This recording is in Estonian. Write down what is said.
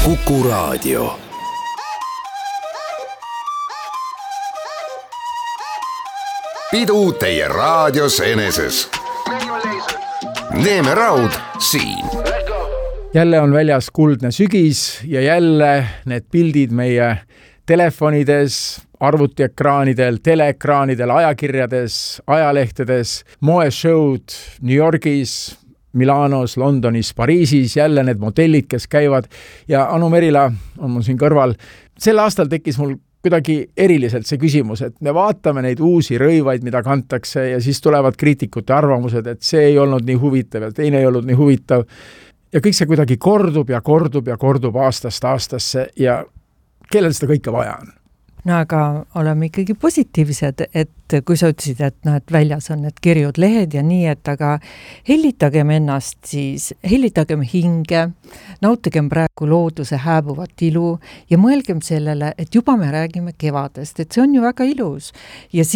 Kuku Raadio. Pidu teie raadios eneses. Neeme Raud siin. Jälle on väljas kuldne sügis ja jälle need pildid meie telefonides, arvutiekraanidel, teleekraanidel, ajakirjades, ajalehtedes, moeshowd New Yorgis, Milanos, Londonis, Pariisis, jälle need modellid, kes käivad. Ja Anu Merila on mul siin kõrval. Sel aastal tekkis mul kuidagi eriliselt see küsimus, et me vaatame neid uusi rõivaid, mida kantakse ja siis tulevad kriitikute arvamused, et see ei olnud nii huvitav ja teine ei olnud nii huvitav. Ja kõik see kuidagi kordub ja kordub ja kordub aastast aastasse ja kellel seda kõike vaja on? No aga oleme ikkagi positiivsed, et kui sa ütlesid, et väljas on need kirjud lehed ja nii, et aga hellitagem ennast siis, hellitagem hinge, nautigem praegu looduse hääbuvat ilu ja mõelgem sellele, et juba me räägime kevadest, et see on ju väga ilus. Ja